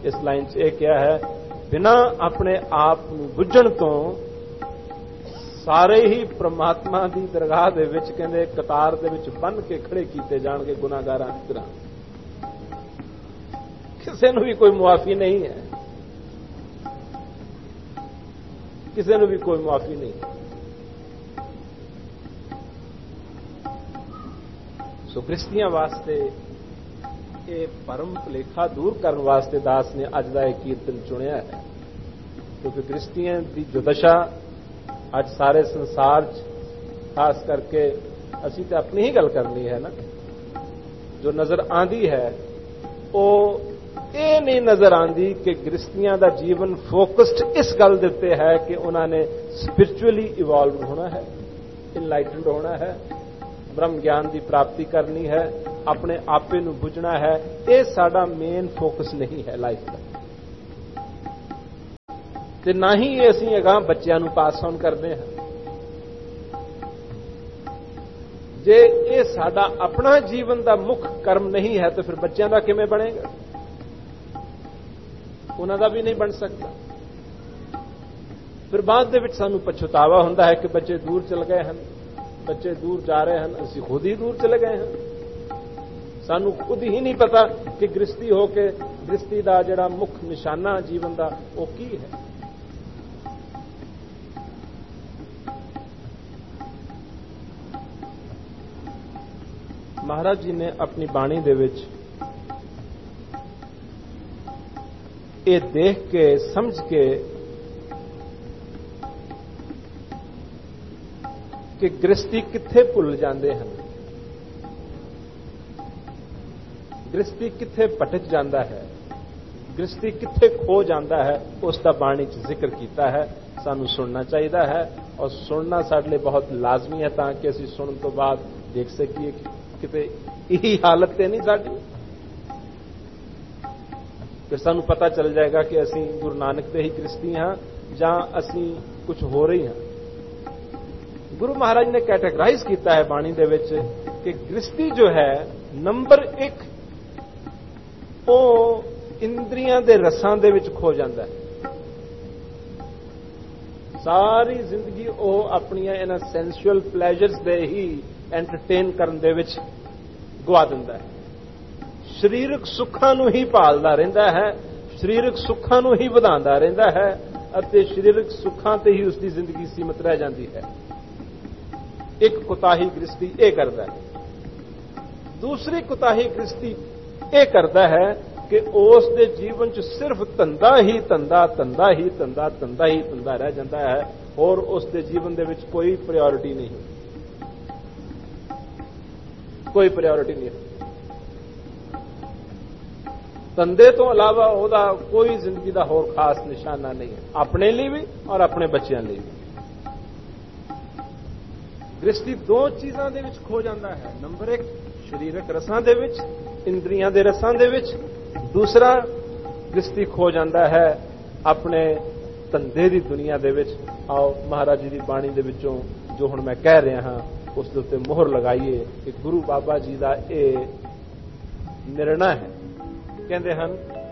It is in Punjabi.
इस लाइन 'ਚ ਇਹ ਕਿਹਾ ਹੈ, ਬਿਨਾਂ ਆਪਣੇ ਆਪ ਨੂੰ ਬੁੱਝਣ ਤੋਂ ਸਾਰੇ ਹੀ ਪ੍ਰਮਾਤਮਾ ਦੀ ਦਰਗਾਹ ਦੇ ਵਿੱਚ ਕਹਿੰਦੇ ਕਤਾਰ ਦੇ ਵਿੱਚ ਬੰਨ ਕੇ ਖੜੇ ਕੀਤੇ ਜਾਣਗੇ ਗੁਨਾਹਗਾਰਾਂ ਦੀ ਤਰ੍ਹਾਂ। ਕਿਸੇ ਨੂੰ ਵੀ ਕੋਈ ਮੁਆਫੀ ਨਹੀਂ ਹੈ, ਕਿਸੇ ਨੂੰ ਵੀ ਕੋਈ ਮੁਆਫੀ ਨਹੀਂ। ਸੋ ਗ੍ਰਸਤੀਆਂ ਵਾਸਤੇ ਇਹ ਭਰਮ ਭੁਲੇਖਾ ਦੂਰ ਕਰਨ ਵਾਸਤੇ ਦਾਸ ਨੇ ਅੱਜ ਦਾ ਇਹ ਕੀਰਤਨ ਚੁਣਿਆ ਹੈ, ਕਿਉਂਕਿ ਗ੍ਰਸਤੀਆਂ ਦੀ ਜੋ ਦਸ਼ਾ ਅੱਜ ਸਾਰੇ ਸੰਸਾਰ 'ਚ ਖਾਸ ਕਰਕੇ ਅਸੀਂ ਤਾਂ ਆਪਣੀ ਹੀ ਗੱਲ ਕਰਨੀ ਹੈ ਨਾ, ਜੋ ਨਜ਼ਰ ਆਂਦੀ ਹੈ ਉਹ ਇਹ ਨਹੀਂ ਨਜ਼ਰ ਆਂਦੀ ਕਿ ਗ੍ਰਸਤੀਆਂ ਦਾ ਜੀਵਨ ਫੋਕਸਡ ਇਸ ਗੱਲ ਦੇ ਉੱਤੇ ਹੈ ਕਿ ਉਹਨਾਂ ਨੇ ਸਪਿਰਚੁਅਲੀ ਇਵੋਲਵ ਹੋਣਾ ਹੈ, ਇਨਲਾਈਟਨਡ ਹੋਣਾ ਹੈ, ਬ੍ਰਹਮ ਗਿਆਨ ਦੀ ਪ੍ਰਾਪਤੀ ਕਰਨੀ ਹੈ, ਆਪਣੇ ਆਪੇ ਨੂੰ ਬੁੱਝਣਾ ਹੈ। ਇਹ ਸਾਡਾ ਮੇਨ ਫੋਕਸ ਨਹੀਂ ਹੈ ਲਾਈਫ ਦਾ, ਤੇ ਨਾ ਹੀ ਇਹ ਅਸੀਂ ਅਗਾਂਹ ਬੱਚਿਆਂ ਨੂੰ ਪਾਸ ਆਨ ਕਰਦੇ ਹਾਂ। ਜੇ ਇਹ ਸਾਡਾ ਆਪਣਾ ਜੀਵਨ ਦਾ ਮੁੱਖ ਕਰਮ ਨਹੀਂ ਹੈ ਤਾਂ ਫਿਰ ਬੱਚਿਆਂ ਦਾ ਕਿਵੇਂ ਬਣੇਗਾ? ਉਹਨਾਂ ਦਾ ਵੀ ਨਹੀਂ ਬਣ ਸਕਦਾ। ਫਿਰ ਬਾਅਦ ਦੇ ਵਿੱਚ ਸਾਨੂੰ ਪਛਤਾਵਾ ਹੁੰਦਾ ਹੈ ਕਿ ਬੱਚੇ ਦੂਰ ਚਲੇ ਗਏ ਹਨ, ਬੱਚੇ ਦੂਰ ਜਾ ਰਹੇ ਹਨ, ਅਸੀਂ ਖੁਦ ਹੀ ਦੂਰ ਚਲੇ ਗਏ ਹਾਂ। ਸਾਨੂੰ ਖੁਦ ਹੀ ਨਹੀਂ ਪਤਾ ਕਿ ਗ੍ਰਸਤੀ ਹੋ ਕੇ ਗ੍ਰਸਤੀ ਦਾ ਜਿਹੜਾ ਮੁੱਖ ਨਿਸ਼ਾਨਾ ਜੀਵਨ ਦਾ ਉਹ ਕੀ ਹੈ। ਮਹਾਰਾਜ ਜੀ ਨੇ ਆਪਣੀ ਬਾਣੀ ਦੇ ਵਿੱਚ ਇਹ ਦੇਖ ਕੇ ਸਮਝ ਕੇ ਕਿ ਗ੍ਰਸਤੀ ਕਿੱਥੇ ਭੁੱਲ ਜਾਂਦੇ ਹਨ, ਗ੍ਰਸਤੀ ਕਿੱਥੇ ਭਟਕ ਜਾਂਦਾ ਹੈ, ਗ੍ਰਸਤੀ ਕਿੱਥੇ ਖੋ ਜਾਂਦਾ ਹੈ, ਉਸ ਦਾ ਬਾਣੀ 'ਚ ਜ਼ਿਕਰ ਕੀਤਾ ਹੈ। ਸਾਨੂੰ ਸੁਣਨਾ ਚਾਹੀਦਾ ਹੈ, ਔਰ ਸੁਣਨਾ ਸਾਡੇ ਲਈ ਬਹੁਤ ਲਾਜ਼ਮੀ ਹੈ ਤਾਂ ਕਿ ਅਸੀਂ ਸੁਣਨ ਤੋਂ ਬਾਅਦ ਦੇਖ ਸਕੀਏ ਕਿ ਕਿਤੇ ਇਹੀ ਹਾਲਤ ਤੇ ਨਹੀਂ ਸਾਡੀ। ਫਿਰ ਸਾਨੂੰ ਪਤਾ ਚੱਲ ਜਾਏਗਾ ਕਿ ਅਸੀਂ ਗੁਰੂ ਨਾਨਕ ਦੇ ਹੀ ਗ੍ਰਸਤੀ ਹਾਂ ਜਾਂ ਅਸੀਂ ਕੁਝ ਹੋ ਰਹੀ ਹਾਂ। ਗੁਰੂ ਮਹਾਰਾਜ ਨੇ ਕੈਟੇਗਰਾਈਜ਼ ਕੀਤਾ ਹੈ ਬਾਣੀ ਦੇ ਵਿੱਚ ਕਿ ਗ੍ਰਸਤੀ ਜੋ ਹੈ ਨੰਬਰ 1 ਉਹ ਇੰਦਰੀਆਂ ਦੇ ਰਸਾਂ ਦੇ ਵਿੱਚ ਖੋ ਜਾਂਦਾ ਹੈ। ਸਾਰੀ ਜ਼ਿੰਦਗੀ ਉਹ ਆਪਣੀਆਂ ਇਹਨਾਂ ਸੈਂਸੂਅਲ ਪਲੇਜਰਸ ਦੇ ਹੀ ਐਂਟਰਟੇਨ ਕਰਨ ਦੇ ਵਿੱਚ ਗਵਾ ਦਿੰਦਾ ਹੈ। ਸਰੀਰਕ ਸੁੱਖਾਂ ਨੂੰ ਹੀ ਭਾਲਦਾ ਰਹਿੰਦਾ ਹੈ, ਸਰੀਰਕ ਸੁੱਖਾਂ ਨੂੰ ਹੀ ਵਧਾਉਂਦਾ ਰਹਿੰਦਾ ਹੈ ਅਤੇ ਸਰੀਰਕ ਸੁੱਖਾਂ ਤੇ ਹੀ ਉਸ ਦੀ ਜ਼ਿੰਦਗੀ ਸੀਮਤ ਰਹਿ ਜਾਂਦੀ ਹੈ। ਇੱਕ ਕੁਤਾਹੀ ਗ੍ਰਸਤੀ ਇਹ ਕਰਦਾ ਹੈ। ਦੂਸਰੀ ਕੁਤਾਹੀ ਗ੍ਰਸਤੀ ਇਹ ਕਰਦਾ ਹੈ ਕਿ ਉਸ ਦੇ ਜੀਵਨ 'ਚ ਸਿਰਫ ਧੰਦਾ ਹੀ ਧੰਦਾ, ਧੰਦਾ ਹੀ ਧੰਦਾ, ਧੰਦਾ ਹੀ ਧੰਦਾ ਰਹਿ ਜਾਂਦਾ ਹੈ, ਔਰ ਉਸ ਦੇ ਜੀਵਨ ਦੇ ਵਿੱਚ ਕੋਈ ਪ੍ਰਾਇੋਰਟੀ ਨਹੀਂ, ਕੋਈ ਪ੍ਰਾਇੋਰਟੀ ਨਹੀਂ। ਧੰਦੇ ਤੋਂ ਇਲਾਵਾ ਉਹਦਾ ਕੋਈ ਜ਼ਿੰਦਗੀ ਦਾ ਹੋਰ ਖਾਸ ਨਿਸ਼ਾਨਾ ਨਹੀਂ ਹੈ, ਆਪਣੇ ਲਈ ਵੀ ਔਰ ਆਪਣੇ ਬੱਚਿਆਂ ਲਈ ਵੀ। ਗ੍ਰਸਤੀ ਦੋ ਚੀਜ਼ਾਂ ਦੇ ਵਿੱਚ ਖੋ ਜਾਂਦਾ ਹੈ। ਨੰਬਰ 1 ਸਰੀਰਕ ਰਸਾਂ ਦੇ ਵਿੱਚ, ਇੰਦਰੀਆਂ ਦੇ ਰਸਾਂ ਦੇ ਵਿੱਚ। ਦੂਸਰਾ ਗ੍ਰਸਤੀ ਖੋ ਜਾਂਦਾ ਹੈ ਆਪਣੇ ਧੰਦੇ ਦੀ ਦੁਨੀਆ ਦੇ ਵਿੱਚ। ਆਓ ਮਹਾਰਾਜ ਜੀ ਦੀ ਬਾਣੀ ਦੇ ਵਿੱਚੋਂ ਜੋ ਹੁਣ ਮੈਂ ਕਹਿ ਰਿਹਾ ਹਾਂ ਉਸ ਦੇ ਉੱਤੇ ਮੋਹਰ ਲਗਾਈਏ ਕਿ ਗੁਰੂ ਬਾਬਾ ਜੀ ਦਾ ਇਹ ਨਿਰਣਾ ਹੈ। ਕਹਿੰਦੇ ਹਨ